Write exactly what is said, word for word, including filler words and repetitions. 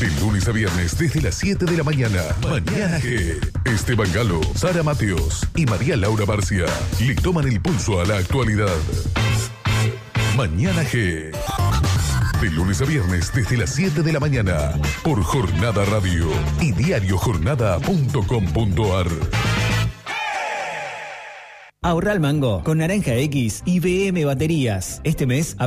De lunes a viernes desde las siete de la mañana. Mañana G. Esteban Galo, Sara Mateos y María Laura Barcia le toman el pulso a la actualidad. Mañana G. De lunes a viernes desde las siete de la mañana por Jornada Radio y diario jornada punto com punto ar. Ahorra al mango con Naranja X y B M Baterías. Este mes